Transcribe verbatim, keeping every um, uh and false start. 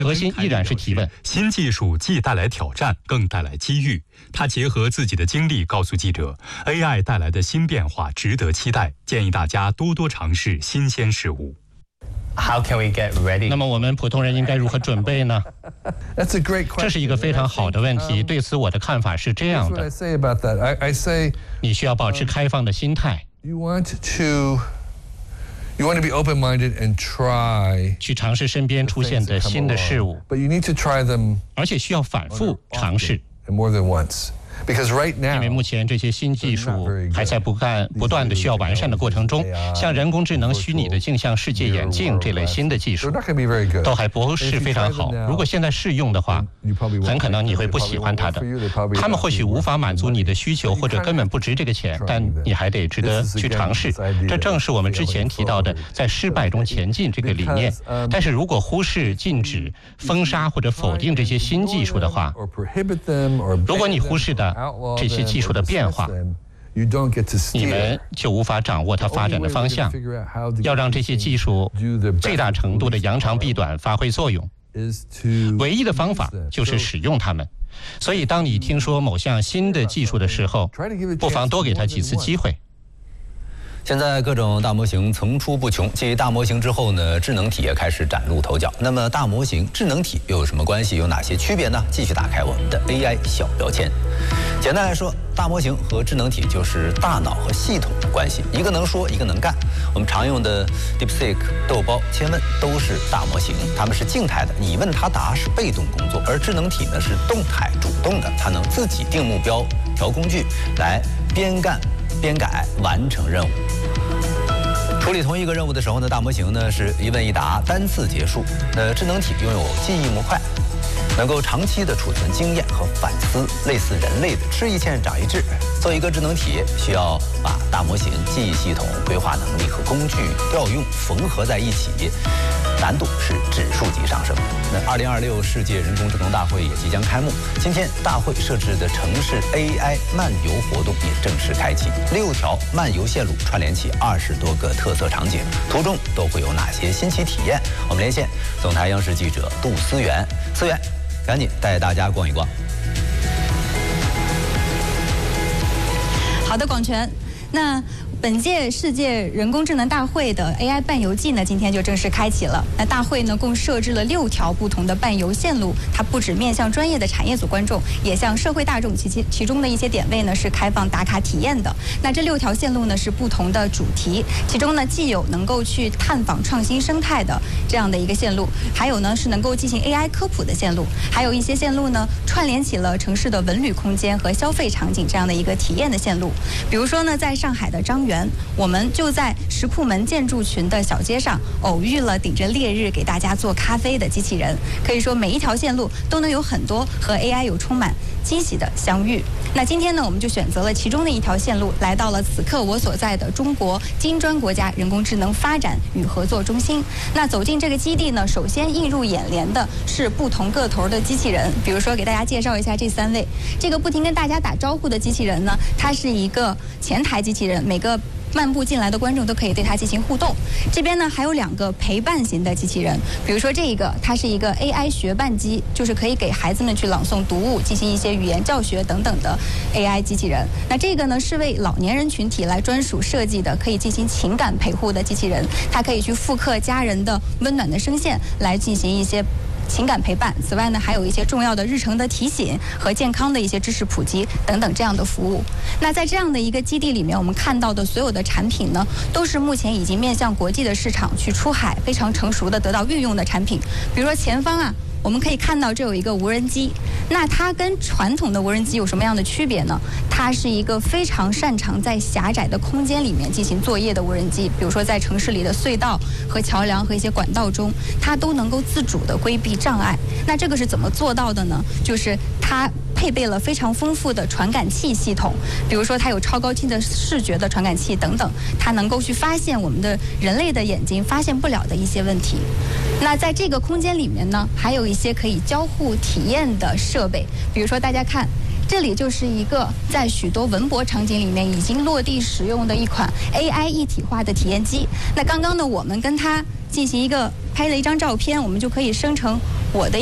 核心依然是提问。 新技术既带来挑战，更带来机遇。他结合自己的经历告诉记者 ，A I 带来的新变化值得期待，建议大家多多尝试新鲜事物。 How can we get ready? 那么我们普通人应该如何准备呢？这是一个非常好的问题。对此，我的看法是这样的：你需要保持开放的心态。 You want to, you want to be open-minded and try 去尝试身边出现的新的事物， but you need to try them 而且需要反复尝试。 and more than once. Because right now, 因为目前这些新技术还在不断不断的需要完善的过程中，像人工智能、虚拟的镜像世界眼镜这类新的技术都还不是非常好。如果现在试用的话，很可能你会不喜欢它的。他们或许无法满足你的需求，或者根本不值这个钱，但你还得值得去尝试。这正是我们之前提到的在失败中前进这个理念。但是如果忽视、禁止、封杀或者否定这些新技术的话，如果你忽视的这些技术的变化，你们就无法掌握它发展的方向。要让这些技术最大程度的扬长避短，发挥作用，唯一的方法就是使用它们。所以当你听说某项新的技术的时候，不妨多给它几次机会。 现在各种大模型层出不穷，继大模型之后呢，智能体也开始崭露头角。那么大模型、智能体又有什么关系？有哪些区别呢？继续打开我们的 A I 小标签。简单来说，大模型和智能体就是大脑和系统的关系，一个能说，一个能干。我们常用的 DeepSeek、豆包、千问都是大模型，它们是静态的，你问它答是被动工作，而智能体呢是动态、主动的，它能自己定目标、调工具，来边干边改完成任务。处理同一个任务的时候呢，大模型呢是一问一答，单次结束。呃，智能体拥有记忆模块，能够长期的储存经验和反思，类似人类的吃一堑长一智。做一个智能体，需要把大模型、记忆系统、规划能力和工具调用缝合在一起，难度是指数级上升。那二零二六世界人工智能大会也即将开幕，今天大会设置的城市 A I 漫游活动也正式开启，六条漫游线路串联起二十多个特色场景，途中都会有哪些新奇体验？我们连线总台央视记者杜思源，思源，赶紧带大家逛一逛。 好的，广泉，那本届世界人工智能大会的 A I 伴游季呢，今天就正式开启了。那大会呢，共设置了六条不同的伴游线路，它不只面向专业的产业组观众，也向社会大众。其其其中的一些点位呢是开放打卡体验的。那这六条线路呢是不同的主题，其中呢既有能够去探访创新生态的这样的一个线路，还有呢是能够进行 A I 科普的线路，还有一些线路呢串联起了城市的文旅空间和消费场景这样的一个体验的线路。比如说呢，在上海的张园。我们就在石库门建筑群的小街上偶遇了顶着烈日给大家做咖啡的机器人。可以说每一条线路都能有很多和 A I 有充满惊喜的相遇。那今天呢，我们就选择了其中的一条线路，来到了此刻我所在的中国金砖国家人工智能发展与合作中心。那走进这个基地呢，首先映入眼帘的是不同个头的机器人。比如说给大家介绍一下这三位，这个不停跟大家打招呼的机器人呢，它是一个前台机器人，每个漫步进来的观众都可以对它进行互动。这边呢还有两个陪伴型的机器人，比如说这一个，它是一个 A I 学伴机，就是可以给孩子们去朗诵读物，进行一些语言教学等等的 A I 机器人。那这个呢是为老年人群体来专属设计的，可以进行情感陪护的机器人，它可以去复刻家人的温暖的声线，来进行一些情感陪伴。此外呢，还有一些重要的日程的提醒和健康的一些知识普及等等这样的服务。那在这样的一个基地里面，我们看到的所有的产品呢，都是目前已经面向国际的市场去出海，非常成熟的得到运用的产品。比如说前方啊，我们可以看到这有一个无人机，那它跟传统的无人机有什么样的区别呢？它是一个非常擅长在狭窄的空间里面进行作业的无人机，比如说在城市里的隧道和桥梁和一些管道中，它都能够自主的规避障碍。那这个是怎么做到的呢？就是它配备了非常丰富的传感器系统，比如说它有超高清的视觉的传感器等等，它能够去发现我们的人类的眼睛发现不了的一些问题。那在这个空间里面呢，还有一些可以交互体验的设备，比如说大家看这里就是一个在许多文博场景里面已经落地使用的一款 A I 一体化的体验机。那刚刚呢，我们跟它进行一个拍了一张照片，我们就可以生成我的